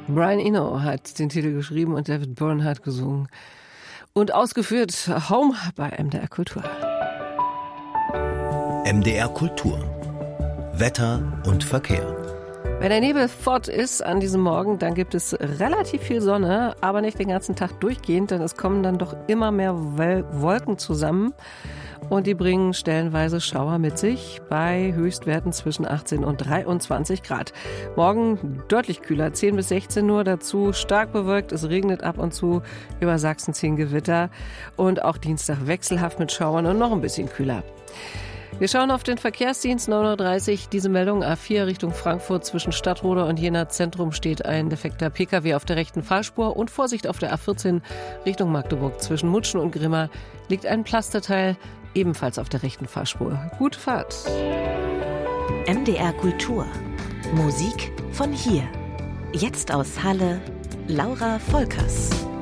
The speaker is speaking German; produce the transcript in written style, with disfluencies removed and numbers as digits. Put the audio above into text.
Brian Eno hat den Titel geschrieben und David Byrne hat gesungen. Und ausgeführt Home bei MDR Kultur. MDR Kultur. Wetter und Verkehr. Wenn der Nebel fort ist an diesem Morgen, dann gibt es relativ viel Sonne, aber nicht den ganzen Tag durchgehend, denn es kommen dann doch immer mehr Wolken zusammen. Und die bringen stellenweise Schauer mit sich bei Höchstwerten zwischen 18 und 23 Grad. Morgen deutlich kühler, 10 bis 16 Uhr, dazu stark bewölkt, es regnet ab und zu, über Sachsen ziehen Gewitter und auch Dienstag wechselhaft mit Schauern und noch ein bisschen kühler. Wir schauen auf den Verkehrsdienst 9.30 Uhr. Diese Meldung A4 Richtung Frankfurt zwischen Stadtrode und Jena Zentrum steht ein defekter Pkw auf der rechten Fahrspur und Vorsicht auf der A14 Richtung Magdeburg. Zwischen Mutschen und Grimma liegt ein Pflasterteil ebenfalls auf der rechten Fahrspur. Gute Fahrt. MDR Kultur. Musik von hier. Jetzt aus Halle, Laura Volkers.